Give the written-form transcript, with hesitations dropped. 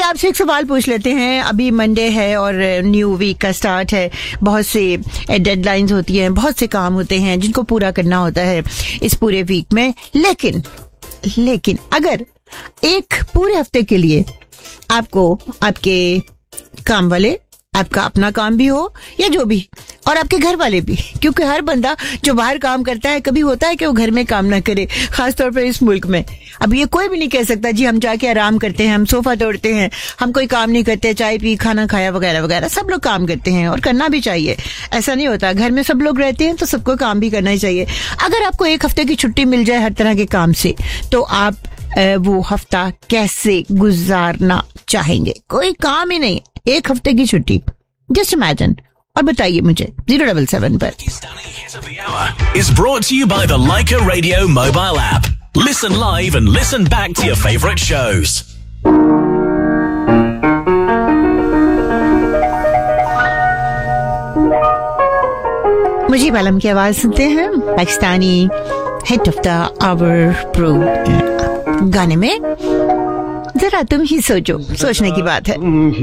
आपसे एक सवाल पूछ लेते हैं. अभी मंडे है और न्यू वीक का स्टार्ट है. बहुत से डेडलाइंस होती हैं, बहुत से काम होते हैं जिनको पूरा करना होता है इस पूरे वीक में. लेकिन अगर एक पूरे हफ्ते के लिए आपको आपके काम वाले, आपका अपना काम भी हो या जो भी, और आपके घर वाले भी, क्योंकि हर बंदा जो बाहर काम करता है कभी होता है कि वो घर में काम ना करे, खासतौर पर इस मुल्क में. अब ये कोई भी नहीं कह सकता जी हम जाके आराम करते हैं, हम सोफा तोड़ते हैं, हम कोई काम नहीं करते, चाय पी, खाना खाया वगैरह वगैरह. सब लोग काम करते हैं और करना भी चाहिए. ऐसा नहीं होता, घर में सब लोग रहते हैं तो सबको काम भी करना ही चाहिए. अगर आपको एक हफ्ते की छुट्टी मिल जाए हर तरह के काम से, तो आप वो हफ्ता कैसे गुजारना चाहेंगे? कोई काम ही नहीं, एक हफ्ते की छुट्टी. जस्ट इमेजिन और बताइए मुझे 077 पर. Is brought to you by the Leica Radio mobile app. Listen live and listen back to your favorite shows. Mujib आलम की आवाज सुनते हैं Pakistani hit of the our pro गाने में. जरा तुम ही सोचो, सोचने की बात है.